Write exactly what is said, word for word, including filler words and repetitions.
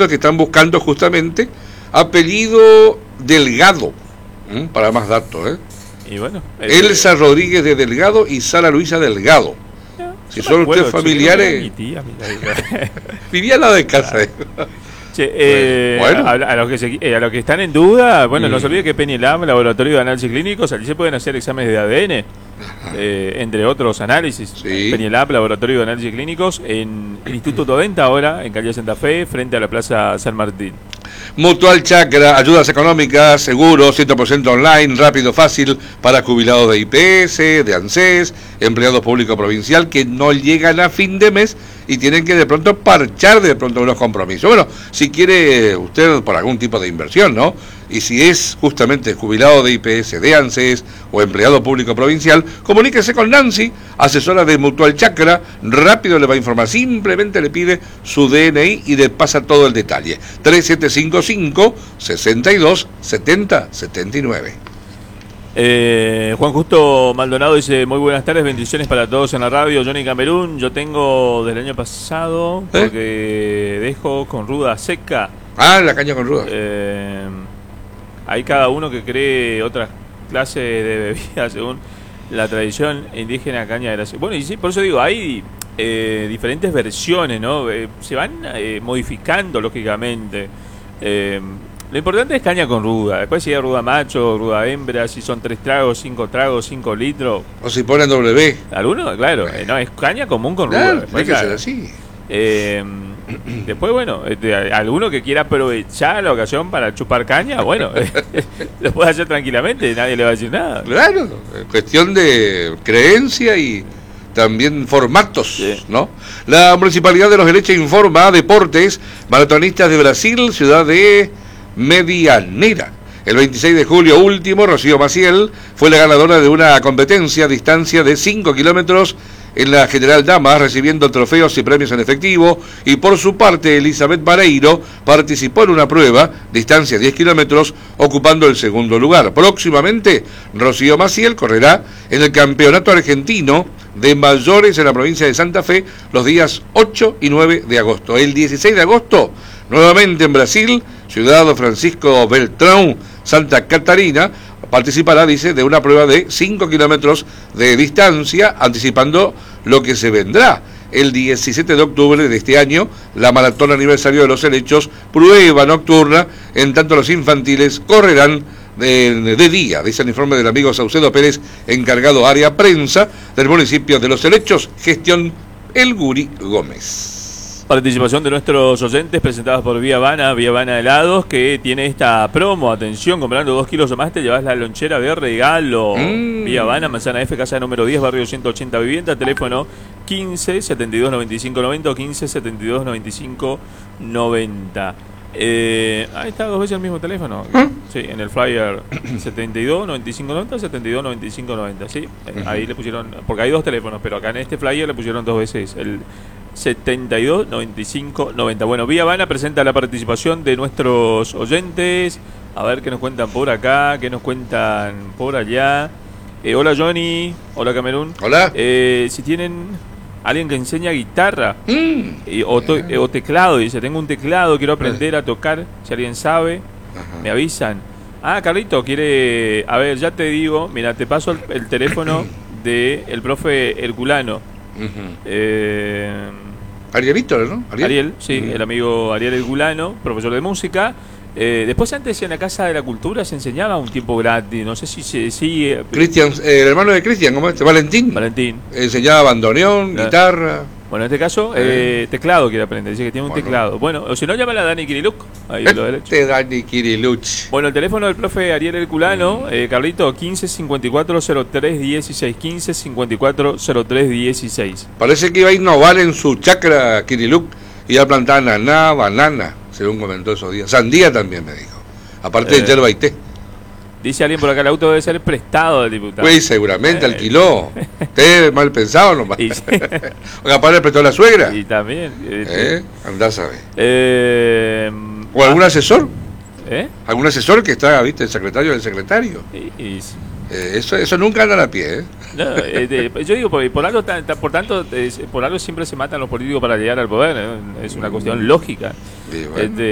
atentos que están buscando justamente apellido Delgado, ¿m? Para más datos, ¿eh? Y bueno, Elsa Rodríguez de Delgado y Sara Luisa Delgado. No, si son ustedes familiares, mi tía, mi vivía al lado de casa. ¿Eh? Che, eh, bueno. a, a, los que se, eh, a los que están en duda, bueno, mm. no se olvide que Penilab, Laboratorio de Análisis Clínicos, allí se pueden hacer exámenes de A D N, eh, entre otros análisis. Sí. Penilab, Laboratorio de Análisis Clínicos, en el Instituto Venta ahora, en calle Santa Fe, frente a la Plaza San Martín. Mutual Chacra, ayudas económicas, seguros, cien por ciento online, rápido, fácil, para jubilados de I P S, de ANSES, empleados públicos provincial que no llegan a fin de mes y tienen que de pronto parchar de pronto unos compromisos. Bueno, si quiere usted por algún tipo de inversión, ¿no? Y si es justamente jubilado de I P S, de ANSES o empleado público provincial, comuníquese con Nancy, asesora de Mutual Chacra, rápido le va a informar, simplemente le pide su D N I y le pasa todo el detalle. tres siete cinco cinco, seis dos, siete cero, siete nueve. Eh, Juan Justo Maldonado dice, muy buenas tardes, bendiciones para todos en la radio. Johnny Camerún, yo tengo del año pasado, ¿Eh? porque dejo con ruda seca. Ah, la caña con ruda. Eh, hay cada uno que cree otras clases de bebidas según la tradición indígena caña de la seca. Bueno, y sí, por eso digo, hay eh, diferentes versiones, ¿no? Eh, se van eh, modificando, lógicamente. Eh, Lo importante es caña con ruda. Después si hay ruda macho, ruda hembra, si son tres tragos, cinco tragos, cinco litros. O si ponen W. ¿Alguno? Claro. Eh, no, es caña común con claro, ruda. Después, tiene que claro. ser así. Eh, después, bueno, este, alguno que quiera aprovechar la ocasión para chupar caña, bueno, lo puede hacer tranquilamente, nadie le va a decir nada. Claro, cuestión de creencia y también formatos, sí. ¿no? La Municipalidad de Los Helechos informa a Deportes, maratonistas de Brasil, ciudad de Medianera. El veintiséis de julio último, Rocío Maciel fue la ganadora de una competencia a distancia de cinco kilómetros en la General Damas, recibiendo trofeos y premios en efectivo, y por su parte Elizabeth Vareiro participó en una prueba, distancia diez kilómetros, ocupando el segundo lugar. Próximamente, Rocío Maciel correrá en el Campeonato Argentino de Mayores en la provincia de Santa Fe los días ocho y nueve de agosto. El dieciséis de agosto, nuevamente en Brasil, Ciudad Francisco Beltrán, Santa Catarina, participará, dice, de una prueba de cinco kilómetros de distancia, anticipando lo que se vendrá. El diecisiete de octubre de este año, la maratón aniversario de Los Helechos, prueba nocturna, en tanto los infantiles correrán de, de día, dice el informe del amigo Saucedo Pérez, encargado área prensa del municipio de Los Helechos, gestión El Guri Gómez. Participación de nuestros oyentes presentados por Vía Habana, Vía Habana Helados, que tiene esta promo. Atención, comprando dos kilos o más te llevas la lonchera de regalo. Mm. Vía Habana, Manzana F, casa número diez, barrio ciento ochenta Vivienda, teléfono quince, setenta y dos, noventa y cinco, noventa o quince, setenta y dos, noventa y cinco, noventa. Eh, ahí está, dos veces el mismo teléfono. ¿Mm? Sí, en el flyer setenta y dos, noventa y cinco, noventa, setenta y dos, noventa y cinco, noventa. Sí, uh-huh. Ahí le pusieron, porque hay dos teléfonos, pero acá en este flyer le pusieron dos veces el setenta y dos, noventa y cinco, noventa. Bueno, Vía Habana presenta la participación de nuestros oyentes. A ver qué nos cuentan por acá, qué nos cuentan por allá. Eh, hola Johnny, hola Camerún. Hola. Eh, si tienen alguien que enseña guitarra mm. eh, o, to, eh, o teclado, dice, tengo un teclado, quiero aprender a tocar, si alguien sabe, ajá, me avisan. Ah, Carlito, quiere, a ver, ya te digo, mira, te paso el, el teléfono de el profe Herculano. Uh-huh. eh, Arielito, ¿no? Ariel, Ariel sí, uh-huh. El amigo Ariel Herculano, profesor de música. Eh, después antes en la Casa de la Cultura se enseñaba un tiempo gratis, no sé si se sigue. Cristian, eh, el hermano de Cristian, ¿cómo es? Valentín. Valentín. Enseñaba bandoneón, claro, guitarra. Bueno, en este caso, eh, teclado quiere aprender, dice que tiene un bueno. teclado. Bueno, o si no, llámala a Dani Kiriluk. Ahí este lo derecho. Dani Kiriluk. Bueno, el teléfono del profe Ariel Herculano, eh, Carlito, quince, cincuenta y cuatro, cero tres, dieciséis, quince, cincuenta y cuatro, cero tres, dieciséis. Parece que iba a innovar en su chacra Kiriluk y iba a plantar naná, banana, según comentó esos días. Sandía también me dijo, aparte eh, de yerba y té. Dice alguien por acá, el auto debe ser prestado del diputado. Pues seguramente, eh. alquiló. ¿Usted mal pensado nomás? Sí. O capaz le prestó a la suegra. Y también. ¿Eh? Andás a ver. Eh, ¿O algún asesor? ¿Eh? ¿Algún asesor que está, viste, el secretario del secretario? Y, y... Eh, eso, eso nunca anda a pie, ¿eh? No, eh, de, yo digo, por, por, algo, por tanto, eh, por algo siempre se matan los políticos para llegar al poder, ¿eh? Es una cuestión lógica. Sí, bueno. este,